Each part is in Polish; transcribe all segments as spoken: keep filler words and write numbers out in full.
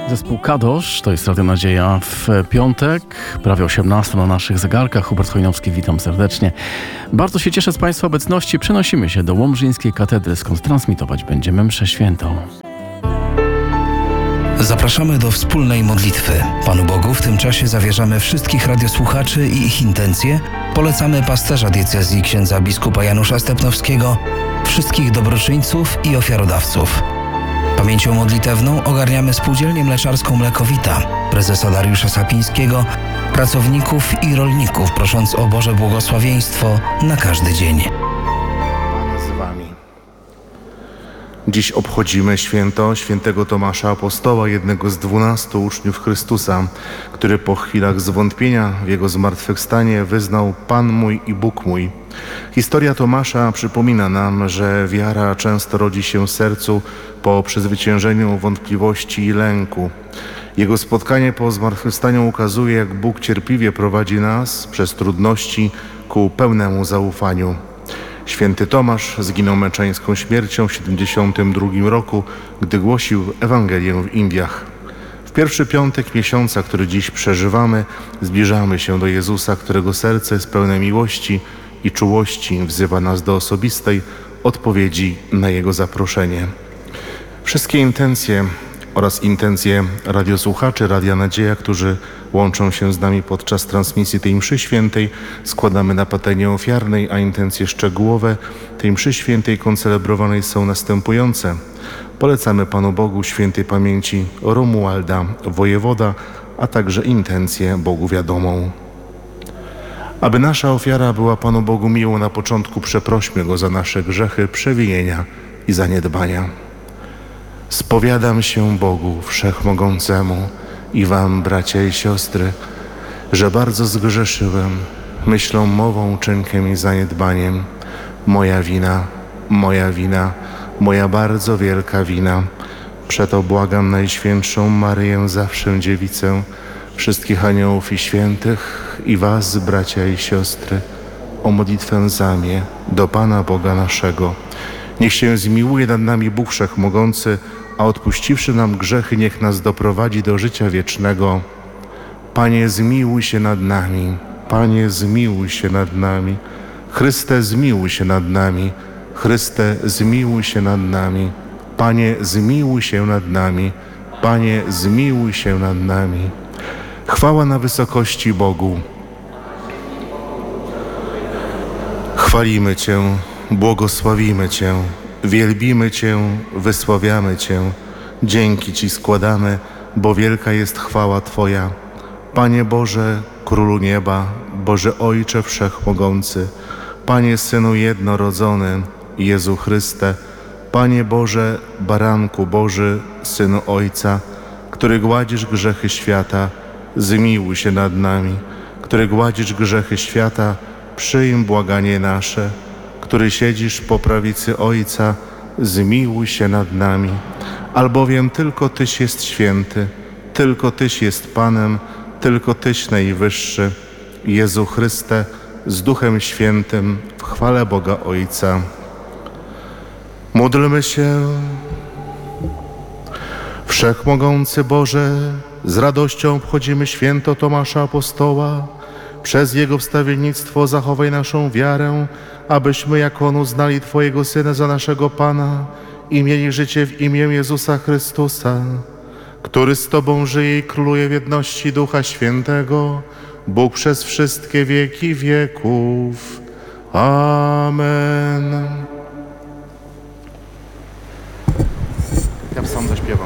Zespół Kadosz, to jest Radio Nadzieja w piątek, prawie osiemnasta na naszych zegarkach. Hubert Chojnowski, witam serdecznie. Bardzo się cieszę z Państwa obecności. Przenosimy się do Łomżyńskiej Katedry, skąd transmitować będziemy mszę świętą. Zapraszamy do wspólnej modlitwy. Panu Bogu w tym czasie zawierzamy wszystkich radiosłuchaczy i ich intencje. Polecamy pasterza diecezji księdza biskupa Janusza Stepnowskiego, wszystkich dobroczyńców i ofiarodawców. Pamięcią modlitewną ogarniamy Spółdzielnię Mleczarską Mlekowita, prezesa Dariusza Sapińskiego, pracowników i rolników, prosząc o Boże błogosławieństwo na każdy dzień. Pan z wami. Dziś obchodzimy święto świętego Tomasza Apostoła, jednego z dwunastu uczniów Chrystusa, który po chwilach zwątpienia w Jego zmartwychwstanie wyznał: Pan mój i Bóg mój. Historia Tomasza przypomina nam, że wiara często rodzi się w sercu po przezwyciężeniu wątpliwości i lęku. Jego spotkanie po zmartwychwstaniu ukazuje, jak Bóg cierpliwie prowadzi nas przez trudności ku pełnemu zaufaniu. Święty Tomasz zginął męczeńską śmiercią w siedemdziesiątym drugim roku, gdy głosił Ewangelię w Indiach. W pierwszy piątek miesiąca, który dziś przeżywamy, zbliżamy się do Jezusa, którego serce jest pełne miłości i czułości, wzywa nas do osobistej odpowiedzi na Jego zaproszenie. Wszystkie intencje oraz intencje radiosłuchaczy Radia Nadzieja, którzy łączą się z nami podczas transmisji tej mszy świętej, składamy na patelnię ofiarnej, a intencje szczegółowe tej mszy świętej koncelebrowanej są następujące. Polecamy Panu Bogu świętej pamięci Romualda, wojewoda, a także intencję Bogu wiadomą. Aby nasza ofiara była Panu Bogu miłą na początku, przeprośmy Go za nasze grzechy, przewinienia i zaniedbania. Spowiadam się Bogu Wszechmogącemu i wam, bracia i siostry, że bardzo zgrzeszyłem myślą, mową, czynkiem i zaniedbaniem. Moja wina, moja wina, moja bardzo wielka wina. Przeto błagam Najświętszą Maryję, zawsze Dziewicę, wszystkich aniołów i świętych i was, bracia i siostry, o modlitwę za mnie do Pana Boga naszego. Niech się zmiłuje nad nami Bóg Wszechmogący, a odpuściwszy nam grzechy, niech nas doprowadzi do życia wiecznego. Panie, zmiłuj się nad nami. Panie, zmiłuj się nad nami. Chryste, zmiłuj się nad nami. Chryste, zmiłuj się nad nami. Panie, zmiłuj się nad nami. Panie, zmiłuj się nad nami. Chwała na wysokości Bogu. Chwalimy Cię, błogosławimy Cię, wielbimy Cię, wysławiamy Cię. Dzięki Ci składamy, bo wielka jest chwała Twoja. Panie Boże, Królu Nieba, Boże Ojcze Wszechmogący, Panie Synu Jednorodzony, Jezu Chryste, Panie Boże, Baranku Boży, Synu Ojca, który gładzisz grzechy świata, zmiłuj się nad nami. Który gładzisz grzechy świata, przyjm błaganie nasze. Który siedzisz po prawicy Ojca, zmiłuj się nad nami. Albowiem tylko Tyś jest święty, tylko Tyś jest Panem, tylko Tyś najwyższy. Jezu Chryste, z Duchem Świętym, w chwale Boga Ojca. Módlmy się. Wszechmogący Boże, z radością obchodzimy święto Tomasza Apostoła. Przez jego wstawiennictwo zachowaj naszą wiarę, abyśmy jak on uznali Twojego Syna za naszego Pana i mieli życie w imię Jezusa Chrystusa, który z Tobą żyje i króluje w jedności Ducha Świętego, Bóg przez wszystkie wieki wieków. Amen. Ja sam zaśpiewam.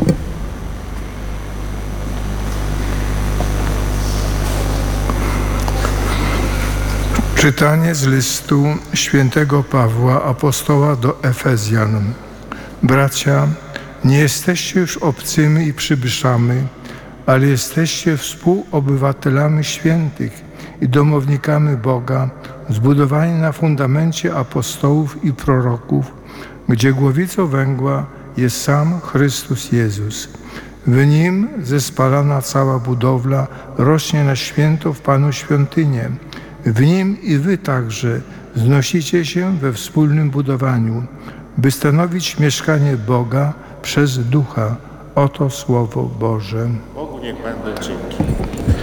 Czytanie z listu świętego Pawła, apostoła do Efezjan. Bracia, nie jesteście już obcymi i przybyszami, ale jesteście współobywatelami świętych i domownikami Boga, zbudowani na fundamencie apostołów i proroków, gdzie głowicą węgła jest sam Chrystus Jezus. W Nim zespalana cała budowla rośnie na święto w Panu świątynię. W Nim i wy także znosicie się we wspólnym budowaniu, by stanowić mieszkanie Boga przez Ducha. Oto Słowo Boże. Bogu niech będą dzięki.